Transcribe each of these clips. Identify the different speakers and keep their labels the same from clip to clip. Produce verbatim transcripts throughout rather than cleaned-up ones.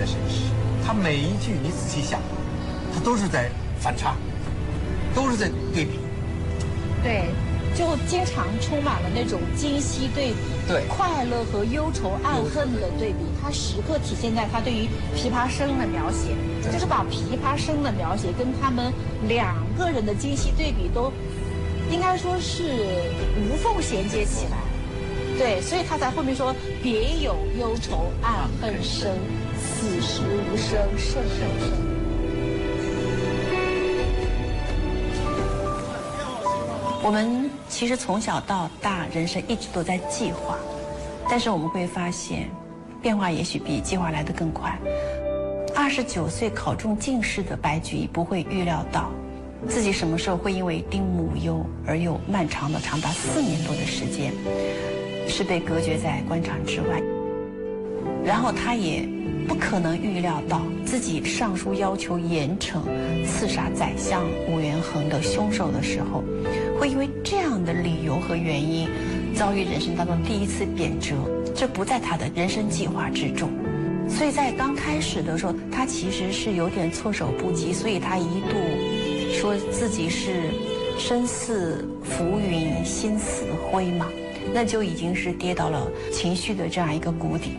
Speaker 1: 的身世，他每一句你仔细想，他都是在反差，都是在对比。
Speaker 2: 对，就经常充满了那种今昔对比，
Speaker 1: 对，
Speaker 2: 快乐和忧愁暗恨的对比，它时刻体现在他对于琵琶声的描写，就是把琵琶声的描写跟他们两个人的今昔对比都应该说是无缝衔接起来。对，所以他在后面说别有忧愁暗恨生，此时无声胜有声。
Speaker 3: 我们其实从小到大，人生一直都在计划，但是我们会发现，变化也许比计划来得更快。二十九岁考中进士的白居易不会预料到，自己什么时候会因为丁母忧而有漫长的长达四年多的时间，是被隔绝在官场之外。然后他也不可能预料到，自己上书要求严惩刺杀宰相武元衡的凶手的时候，会因为这样的理由和原因，遭遇人生当中第一次贬谪，这不在他的人生计划之中。所以在刚开始的时候，他其实是有点措手不及，所以他一度说自己是身似浮云，心似灰嘛，那就已经是跌到了情绪的这样一个谷底。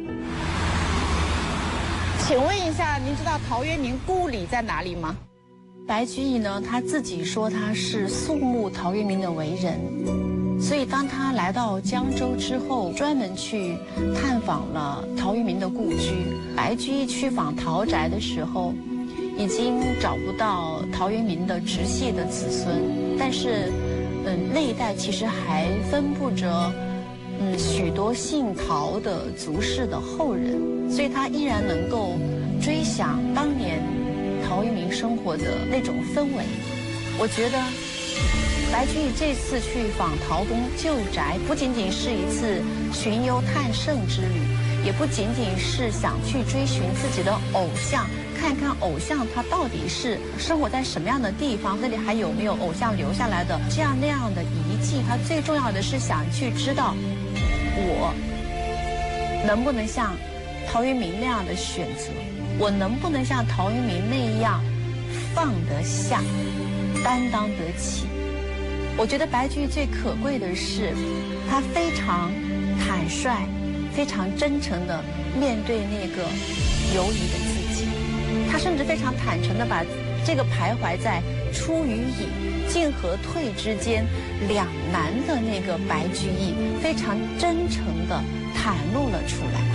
Speaker 2: 请问一下，您知道陶渊明故里在哪里吗？
Speaker 3: 白居易呢，他自己说他是肃穆陶渊明的为人，所以当他来到江州之后，专门去探访了陶渊明的故居。白居易去访陶宅的时候，已经找不到陶渊明的直系的子孙，但是，嗯，那一带其实还分布着，嗯，许多姓陶的族氏的后人，所以他依然能够追想当年陶渊明生活的那种氛围。我觉得白居易这次去访陶公旧宅，不仅仅是一次寻幽探胜之旅，也不仅仅是想去追寻自己的偶像，看看偶像他到底是生活在什么样的地方，那里还有没有偶像留下来的这样那样的遗迹。他最重要的是想去知道，我能不能像陶渊明那样的选择，我能不能像陶渊明那样放得下，担当得起。我觉得白居易最可贵的是，他非常坦率，非常真诚地面对那个犹疑的自己。他甚至非常坦诚地把这个徘徊在出与隐、进和退之间两难的那个白居易，非常真诚地袒露了出来。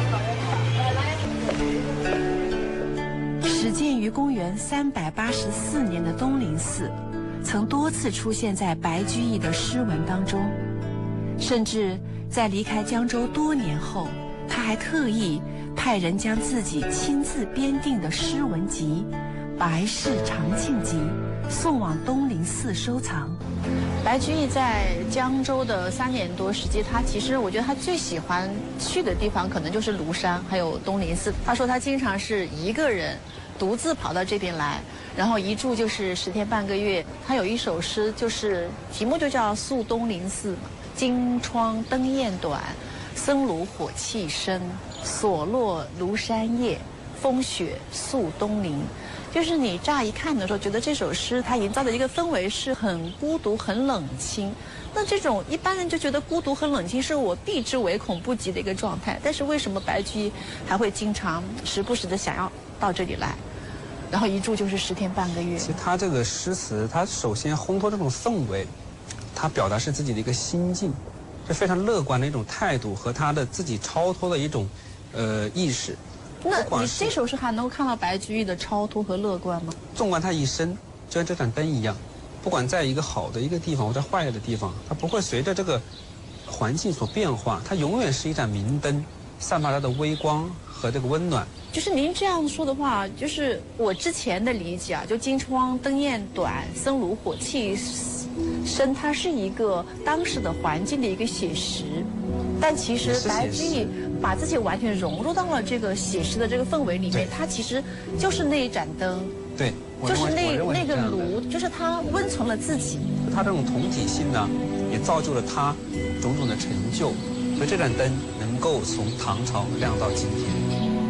Speaker 3: 始建于公元三百八十四年的东林寺，曾多次出现在白居易的诗文当中，甚至在离开江州多年后，他还特意派人将自己亲自编订的诗文集《白氏长庆集》送往东林寺收藏。白居易在江州的三年多时间，他其实我觉得他最喜欢去的地方可能就是庐山还有东林寺。他说他经常是一个人独自跑到这边来，然后一住就是十天半个月。他有一首诗，就是题目就叫《宿东林寺》嘛，金窗灯焰短，僧庐火气深，所落庐山夜，风雪宿东林。就是你乍一看的时候，觉得这首诗它营造的一个氛围是很孤独、很冷清。那这种一般人就觉得孤独和冷清是我避之唯恐不及的一个状态。但是为什么白居易还会经常时不时的想要到这里来，然后一住就是十天半个月？
Speaker 4: 其实他这个诗词，他首先烘托这种氛围，他表达是自己的一个心境，是非常乐观的一种态度和他的自己超脱的一种呃意识。
Speaker 3: 那你这首诗还能够看到白居易的超脱和乐观吗？
Speaker 4: 纵观他一生，就像这盏灯一样，不管在一个好的一个地方或者坏的地方，它不会随着这个环境所变化，它永远是一盏明灯，散发它的微光和这个温暖。
Speaker 3: 就是您这样说的话，就是我之前的理解啊，就金窗灯焰短，僧庐火气深，它是一个当时的环境的一个写实。但其实白居易把自己完全融入到了这个写实的这个氛围里面，它其实就是那一盏灯，
Speaker 4: 对，
Speaker 3: 就是那那个
Speaker 4: 炉，
Speaker 3: 就是它温存了自己。
Speaker 4: 他这种同体性呢，也造就了他种种的成就，所以这盏灯能够从唐朝亮到今天。